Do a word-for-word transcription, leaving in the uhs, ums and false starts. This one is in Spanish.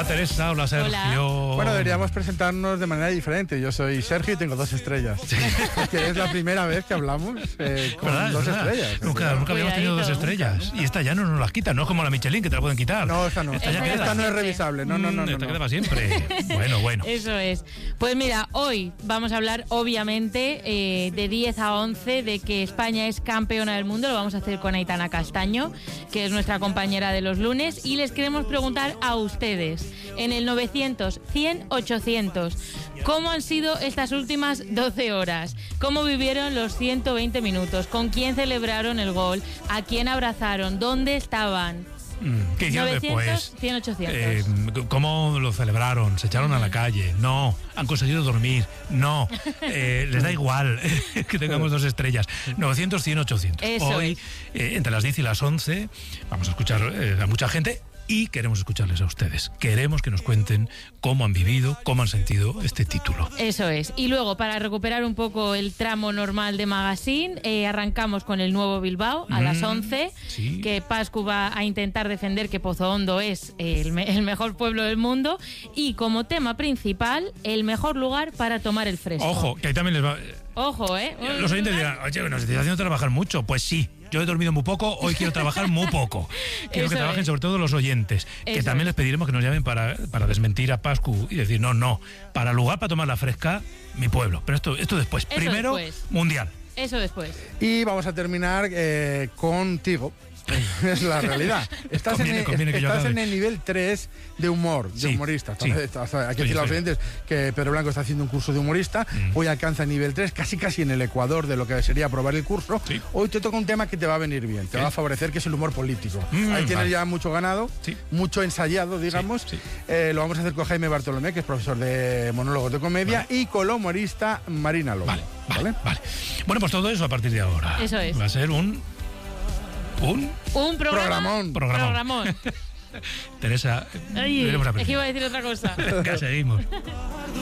Teresa, hola Sergio. Hola. Bueno, deberíamos presentarnos de manera diferente. Yo soy Sergio y tengo dos estrellas. Sí. Porque es la primera vez que hablamos eh, con ¿verdad? dos ¿verdad? estrellas. Nunca, nunca habíamos tenido dos estrellas. Nunca. Y esta ya no nos las quitan, no es como la Michelin que te la pueden quitar. No, esta no. Esta, esta, ya esta no es revisable. No, no, no. Esta no, queda no. para siempre. Bueno, bueno. Eso es. Pues mira, hoy vamos a hablar, obviamente, eh, de diez a once, de que España es campeona del mundo. Lo vamos a hacer con Aitana Castaño, que es nuestra compañera de los lunes. Y les queremos preguntar a ustedes, en el novecientos, cien, ochocientos, ¿cómo han sido estas últimas doce horas? ¿Cómo vivieron los ciento veinte minutos? ¿Con quién celebraron el gol? ¿A quién abrazaron? ¿Dónde estaban? ¿Qué hicieron novecientos, después? cien, ochocientos. Eh, ¿Cómo lo celebraron? ¿Se echaron a la calle? No. ¿Han conseguido dormir? No. Eh, ¿Les da igual que tengamos dos estrellas? novecientos, cien, ochocientos. Eso Hoy, es. eh, entre las diez y las once, vamos a escuchar eh, a mucha gente. Y queremos escucharles a ustedes. Queremos que nos cuenten cómo han vivido, cómo han sentido este título. Eso es. Y luego, para recuperar un poco el tramo normal de Magazine, eh, arrancamos con el nuevo Bilbao a mm, las once, sí. que Pascu va a intentar defender que Pozo Hondo es el, me el mejor pueblo del mundo. Y como tema principal, el mejor lugar para tomar el fresco. Ojo, que ahí también les va... Ojo, ¿eh? Los oyentes dirán, oye, nos estáis haciendo trabajar mucho. Pues sí. Yo he dormido muy poco, hoy quiero trabajar muy poco. Quiero Eso que trabajen es. sobre todo los oyentes, Eso que también es. les pediremos que nos llamen para, para desmentir a Pascu y decir, no, no, para lugar para tomar la fresca, mi pueblo. Pero esto, esto después. Eso Primero, después. Mundial. Eso después. Y vamos a terminar eh, contigo. Es la realidad. Estás, conviene, en, conviene que estás yo en el nivel tres de humor, de sí, humorista. Sí. Hay que decir a los oyentes que Pedro Blanco está haciendo un curso de humorista. Mm. Hoy alcanza el nivel tres, casi casi en el ecuador de lo que sería aprobar el curso. Sí. Hoy te toca un tema que te va a venir bien, te ¿Sí? va a favorecer, que es el humor político. Mm, Ahí tienes vale. ya mucho ganado, sí. mucho ensayado, digamos. Sí, sí. Eh, lo vamos a hacer con Jaime Bartolomé, que es profesor de monólogos de comedia, vale. y con la humorista Marina Lobo. Vale, vale, vale, vale. Bueno, pues todo eso a partir de ahora. Eso es. Va a ser un... ¿Un? Un programa, programón. Programón. programón. Teresa, Ay, es que iba a decir otra cosa. Acá seguimos.